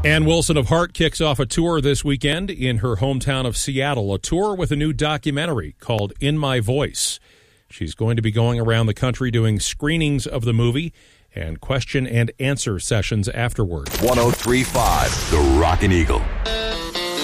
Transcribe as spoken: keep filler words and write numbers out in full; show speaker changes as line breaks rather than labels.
Ann Wilson of Heart kicks off a tour this weekend in her hometown of Seattle, a tour with a new documentary called In My Voice. She's going to be going around the country doing screenings of the movie and question and answer sessions afterward.
one oh three point five The Rockin' Eagle.